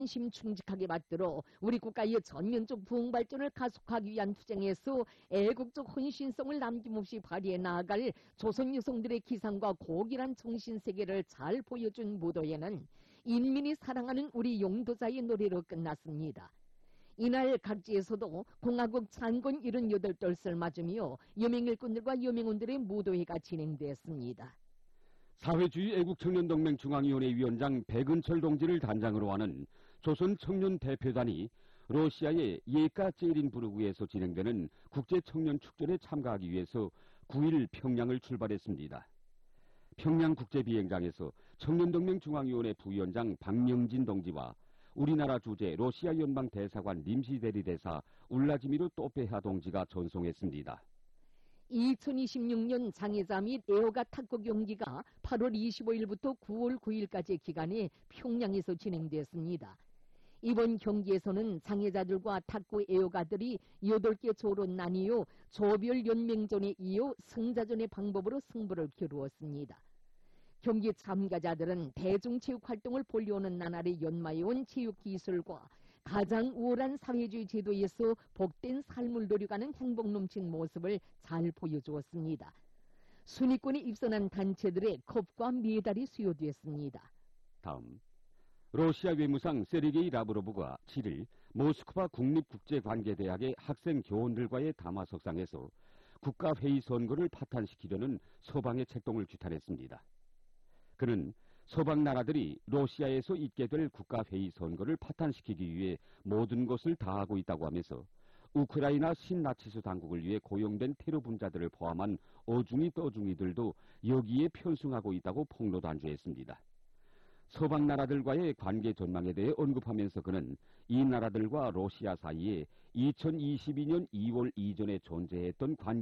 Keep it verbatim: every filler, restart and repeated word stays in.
심충직하게 받들어 우리 국가의 전면적 부흥 발전을 가속하기 위한 투쟁에서 애국적 헌신성을 남김없이 발휘해 나아갈 조선 여성들의 기상과 고귀한 정신세계를 잘 보여준 무도회는 인민이 사랑하는 우리 용도자의 노래로 끝났습니다. 이날 각지에서도 공화국 창건 칠십팔 돌을 맞으며 여명일꾼들과 여명원들의 무도회가 진행됐습니다. 사회주의 애국청년동맹 중앙위원회 위원장 백은철 동지를 단장으로 하는 조선 청년 대표단이 러시아의 예카제린부르크에서 진행되는 국제청년축전에 참가하기 위해서 구 일 평양을 출발했습니다. 평양국제비행장에서 청년동맹 중앙위원회 부위원장 박명진 동지와 우리나라 주재 러시아 연방 대사관 임시대리대사 울라지미르 또페하 동지가 전송했습니다. 이천이십육 년 장애자 및 애호가 탁구 경기가 팔월 이십오일부터 구월 구일까지 기간에 평양에서 진행됐습니다. 이번 경기에서는 장애자들과 탁구 애호가들이 여덟 개 조로 나뉘어 조별 연맹전에 이어 승자전의 방법으로 승부를 겨루었습니다. 경기 참가자들은 대중체육 활동을 보려는 나날이 연마해온 체육기술과 가장 우월한 사회주의 제도에서 복된 삶을 누려가는 행복 넘친 모습을 잘 보여주었습니다. 순위권에 입선한 단체들의 컵과 메달이 수여됐습니다. 다음, 러시아 외무상 세르게이 라브로브가 칠 일 모스크바 국립국제관계대학의 학생 교원들과의 담화석상에서 국가회의 선거를 파탄시키려는 서방의 책동을 규탄했습니다. 그는 서방 나라들이 러시아에서 있게 될 국가회의 선거를 파탄시키기 위해 모든 것을 다하고 있다고 하면서 우크라이나 신나치스 당국을 위해 고용된 테러 분자들을 포함한 어중이 떠중이들도 여기에 편승하고 있다고 폭로단주했습니다. 서방 나라들과의 관계 전망에 대해 언급하면서 그는 이 나라들과 러시아 사이에 이천이십이 년 이월 이전에 존재했던 관계